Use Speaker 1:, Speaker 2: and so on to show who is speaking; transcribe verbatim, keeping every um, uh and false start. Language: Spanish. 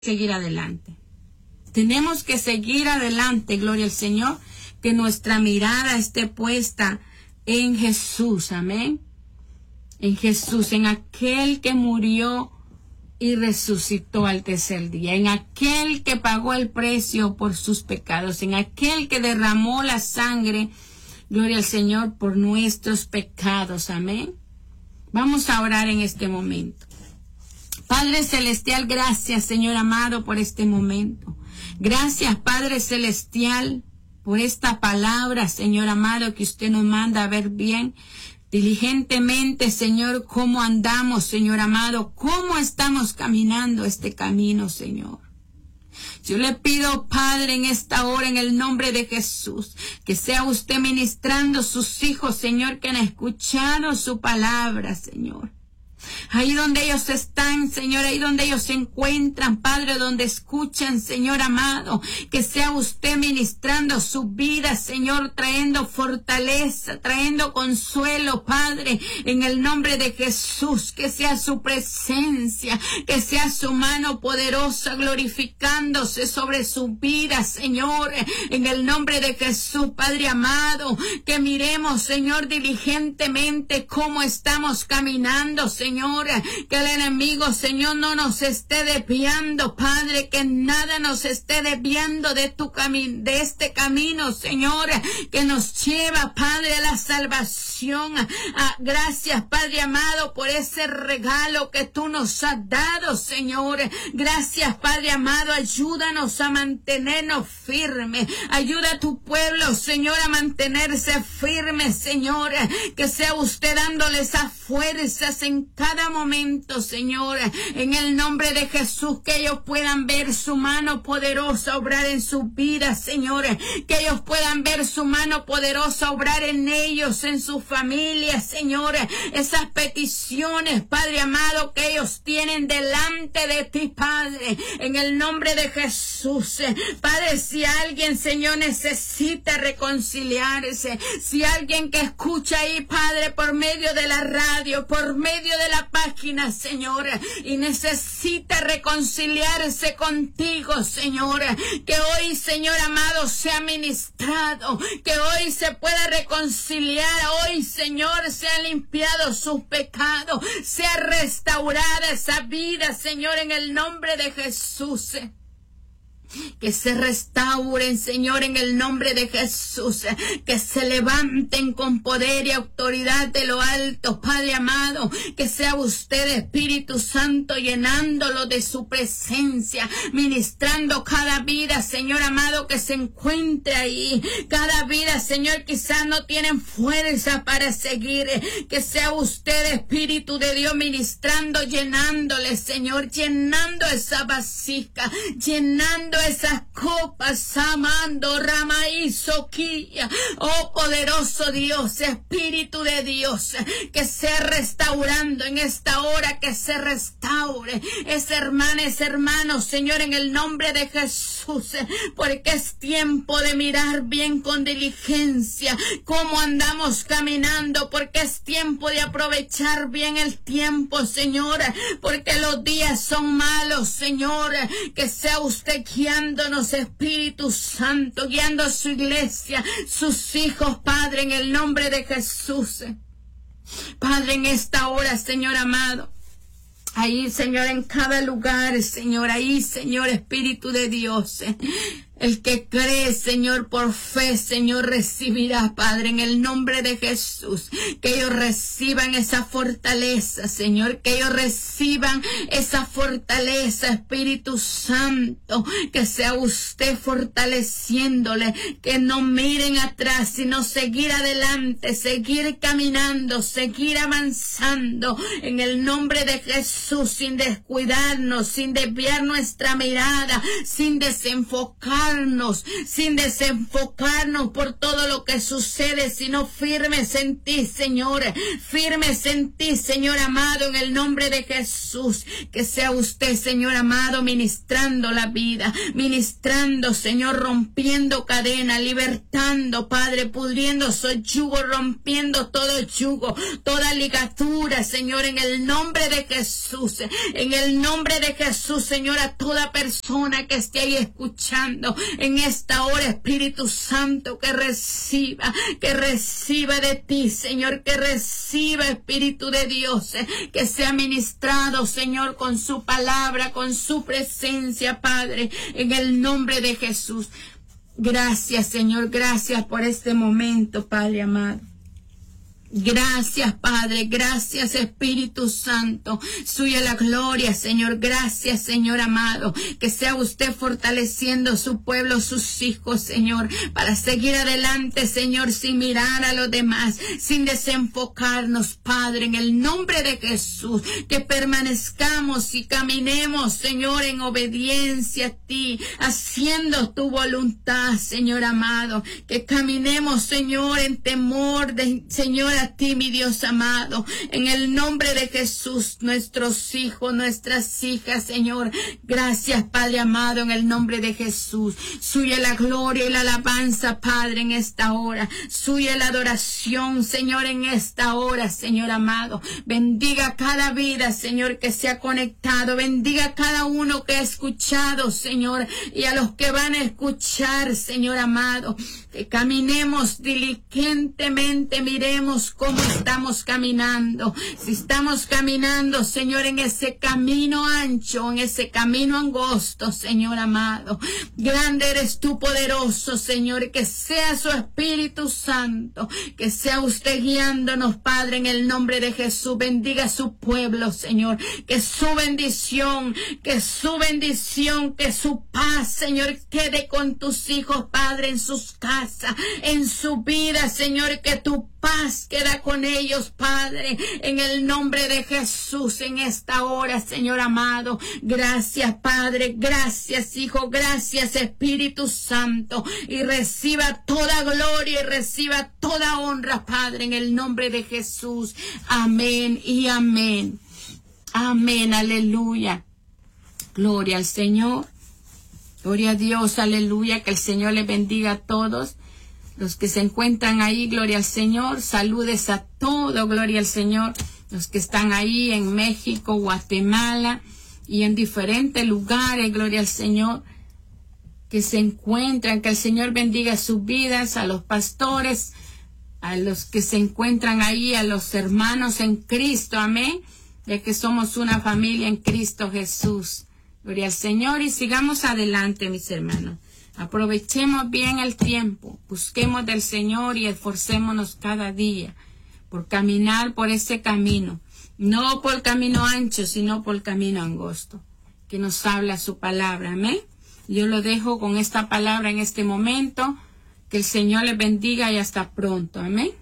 Speaker 1: seguir adelante. Tenemos que seguir adelante, gloria al Señor, que nuestra mirada esté puesta en Jesús, amén. En Jesús, en aquel que murió y resucitó al tercer día, en aquel que pagó el precio por sus pecados, en aquel que derramó la sangre, gloria al Señor, por nuestros pecados, amén. Vamos a orar en este momento. Padre Celestial, gracias, Señor amado, por este momento. Gracias, Padre Celestial, por esta palabra, Señor amado, que usted nos manda a ver bien, diligentemente, Señor, cómo andamos, Señor amado, cómo estamos caminando este camino, Señor. Yo le pido, Padre, en esta hora, en el nombre de Jesús, que sea usted ministrando a sus hijos, Señor, que han escuchado su palabra, Señor. Ahí donde ellos están, Señor, ahí donde ellos se encuentran, Padre, donde escuchan, Señor amado, que sea usted ministrando su vida, Señor, trayendo fortaleza, trayendo consuelo, Padre, en el nombre de Jesús, que sea su presencia, que sea su mano poderosa glorificándose sobre su vida, Señor, en el nombre de Jesús, Padre amado, que miremos, Señor, diligentemente cómo estamos caminando, Señor. Señor, que el enemigo, Señor, no nos esté desviando, Padre, que nada nos esté desviando de tu camino, de este camino, Señor, que nos lleva, Padre, a la salvación. Ah, gracias, Padre amado, por ese regalo que tú nos has dado, Señor. Gracias, Padre amado, ayúdanos a mantenernos firmes. Ayuda a tu pueblo, Señor, a mantenerse firme, Señor. Que sea usted dándole esas fuerzas en cada momento, Señor, en el nombre de Jesús, que ellos puedan ver su mano poderosa obrar en su vida, Señor, que ellos puedan ver su mano poderosa obrar en ellos, en su familia, Señor, esas peticiones, Padre amado, que ellos tienen delante de ti, Padre, en el nombre de Jesús. Padre, si alguien, Señor, necesita reconciliarse, si alguien que escucha ahí, Padre, por medio de la radio, por medio de la página, Señor, y necesita reconciliarse contigo, Señor, que hoy, Señor amado, sea ministrado, que hoy se pueda reconciliar, hoy, Señor, sea limpiado sus pecados, sea restaurada esa vida, Señor, en el nombre de Jesús. Que se restauren, Señor, en el nombre de Jesús. Que se levanten con poder y autoridad de lo alto, Padre amado. Que sea usted, Espíritu Santo, llenándolo de su presencia, ministrando cada vida, Señor amado, que se encuentre ahí. Cada vida, Señor, quizás no tienen fuerza para seguir. Que sea usted, Espíritu de Dios, ministrando, llenándole, Señor, llenando esa vasija, llenando esas copas, amando, Ramaízo, Quilla. Oh poderoso Dios, Espíritu de Dios, que sea restaurando en esta hora, que se restaure esa hermana, ese hermano, Señor, en el nombre de Jesús, porque es tiempo de mirar bien con diligencia cómo andamos caminando, porque es tiempo de aprovechar bien el tiempo, Señor, porque los días son malos, Señor. Que sea usted guiándonos, Espíritu Santo, guiando a su iglesia, sus hijos, Padre, en el nombre de Jesús. Padre, en esta hora, Señor amado, ahí, Señor, en cada lugar, Señor, ahí, Señor, Espíritu de Dios, el que cree, Señor, por fe, Señor, recibirá, Padre, en el nombre de Jesús. Que ellos reciban esa fortaleza, Señor, que ellos reciban esa fortaleza, Espíritu Santo, que sea usted fortaleciéndole, que no miren atrás, sino seguir adelante, seguir caminando, seguir avanzando, en el nombre de Jesús, sin descuidarnos, sin desviar nuestra mirada, sin desenfocar desenfocarnos, sin desenfocarnos por todo lo que sucede, sino firmes en ti, Señor, firmes en ti, Señor amado, en el nombre de Jesús. Que sea usted, Señor amado, ministrando la vida, ministrando, Señor, rompiendo cadena, libertando, Padre, pudriendo su yugo, rompiendo todo yugo, toda ligatura, Señor, en el nombre de Jesús, en el nombre de Jesús, Señor, a toda persona que esté ahí escuchando en esta hora, Espíritu Santo, que reciba, que reciba de ti, Señor, que reciba, Espíritu de Dios, que sea ministrado, Señor, con su palabra, con su presencia, Padre, en el nombre de Jesús. Gracias, Señor, gracias por este momento, Padre amado. Gracias, Padre, gracias, Espíritu Santo, suya la gloria, Señor, gracias, Señor amado, que sea usted fortaleciendo su pueblo, sus hijos, Señor, para seguir adelante, Señor, sin mirar a los demás, sin desenfocarnos, Padre, en el nombre de Jesús, que permanezcamos y caminemos, Señor, en obediencia a ti, haciendo tu voluntad, Señor amado, que caminemos, Señor, en temor de, Señor, a ti, mi Dios amado, en el nombre de Jesús, nuestros hijos, nuestras hijas, Señor, gracias, Padre amado, en el nombre de Jesús, suya la gloria y la alabanza, Padre, en esta hora, suya la adoración, Señor, en esta hora, Señor amado, bendiga cada vida, Señor, que se ha conectado, bendiga a cada uno que ha escuchado, Señor, y a los que van a escuchar, Señor amado, que caminemos diligentemente, miremos cómo estamos caminando. Si estamos caminando, Señor, en ese camino ancho, en ese camino angosto, Señor amado, grande eres tú, poderoso, Señor, que sea su Espíritu Santo, que sea usted guiándonos, Padre, en el nombre de Jesús. Bendiga a su pueblo, Señor, que su bendición, que su bendición, que su paz, Señor, quede con tus hijos, Padre, en sus casas, en su vida, Señor, que tu paz queda con ellos, Padre, en el nombre de Jesús, en esta hora, Señor amado. Gracias, Padre, gracias, Hijo, gracias, Espíritu Santo, y reciba toda gloria y reciba toda honra, Padre, en el nombre de Jesús. Amén y amén. Amén, aleluya. Gloria al Señor. Gloria a Dios, aleluya, que el Señor les bendiga a todos. Los que se encuentran ahí, gloria al Señor, saludes a todos, gloria al Señor. Los que están ahí en México, Guatemala y en diferentes lugares, gloria al Señor, que se encuentran, que el Señor bendiga sus vidas, a los pastores, a los que se encuentran ahí, a los hermanos en Cristo, amén, de que somos una familia en Cristo Jesús. Gloria al Señor, y sigamos adelante, mis hermanos. Aprovechemos bien el tiempo, busquemos del Señor y esforcémonos cada día por caminar por ese camino, no por el camino ancho, sino por el camino angosto, que nos habla su palabra, amén. Yo lo dejo con esta palabra en este momento, que el Señor les bendiga y hasta pronto, amén.